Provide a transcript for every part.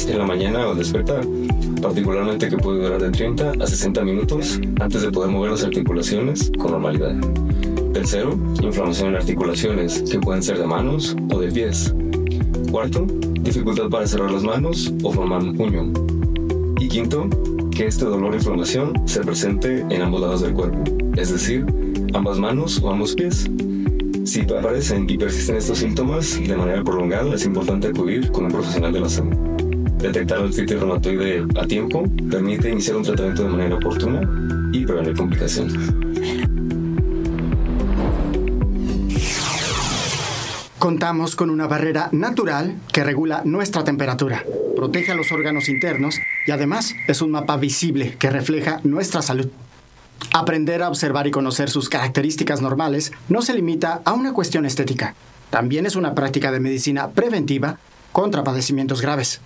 en la mañana al despertar, particularmente que puede durar de 30 a 60 minutos antes de poder mover las articulaciones con normalidad. Tercero, inflamación en articulaciones, que pueden ser de manos o de pies. Cuarto, dificultad para cerrar las manos o formar un puño. Y quinto, que este dolor o inflamación se presente en ambos lados del cuerpo, es decir, ambas manos o ambos pies. Si aparecen y persisten estos síntomas de manera prolongada, es importante acudir con un profesional de la salud. Detectar la artritis reumatoide a tiempo permite iniciar un tratamiento de manera oportuna y prevenir complicaciones. Contamos con una barrera natural que regula nuestra temperatura, protege a los órganos internos y además es un mapa visible que refleja nuestra salud. Aprender a observar y conocer sus características normales no se limita a una cuestión estética. También es una práctica de medicina preventiva contra padecimientos graves.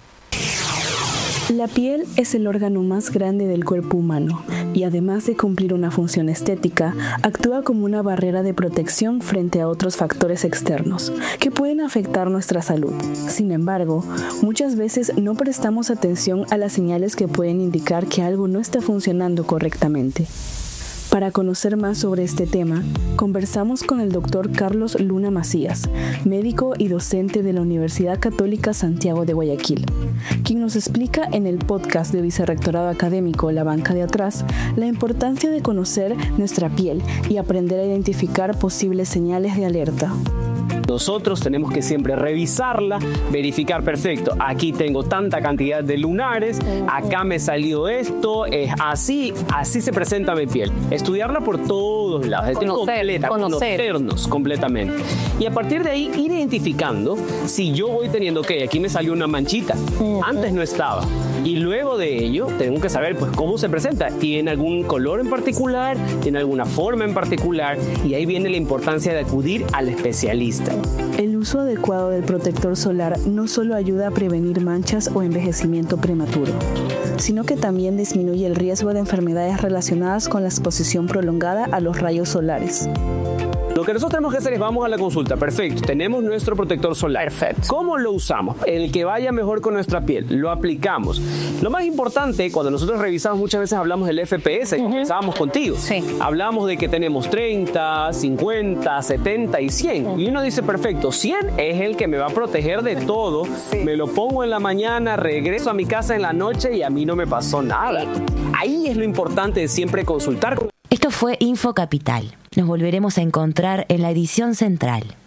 La piel es el órgano más grande del cuerpo humano y además de cumplir una función estética, actúa como una barrera de protección frente a otros factores externos que pueden afectar nuestra salud. Sin embargo, muchas veces no prestamos atención a las señales que pueden indicar que algo no está funcionando correctamente. Para conocer más sobre este tema, conversamos con el Dr. Carlos Luna Macías, médico y docente de la Universidad Católica Santiago de Guayaquil, quien nos explica en el podcast de Vicerrectorado Académico La Banca de Atrás la importancia de conocer nuestra piel y aprender a identificar posibles señales de alerta. Nosotros tenemos que siempre revisarla, verificar, perfecto, aquí tengo tanta cantidad de lunares, acá me salió esto, es así se presenta mi piel. Estudiarla por todos lados, conocernos completamente. Y a partir de ahí ir identificando si yo voy teniendo, aquí me salió una manchita, antes no estaba. Y luego de ello tengo que saber pues cómo se presenta. ¿Tiene algún color en particular? ¿Tiene alguna forma en particular? Y ahí viene la importancia de acudir al especialista. El uso adecuado del protector solar no solo ayuda a prevenir manchas o envejecimiento prematuro, sino que también disminuye el riesgo de enfermedades relacionadas con la exposición prolongada a los rayos solares. Lo que nosotros tenemos que hacer es vamos a la consulta. Perfecto, tenemos nuestro protector solar. Perfecto. ¿Cómo lo usamos? El que vaya mejor con nuestra piel. Lo aplicamos. Lo más importante, cuando nosotros revisamos, muchas veces hablamos del FPS, empezábamos contigo. Sí. Hablamos de que tenemos 30, 50, 70 y 100. Y uno dice, perfecto, 100 es el que me va a proteger de todo. Sí. Me lo pongo en la mañana, regreso a mi casa en la noche y a mí no me pasó nada. Ahí es lo importante de siempre consultar. Esto fue Info Capital. Nos volveremos a encontrar en la edición central.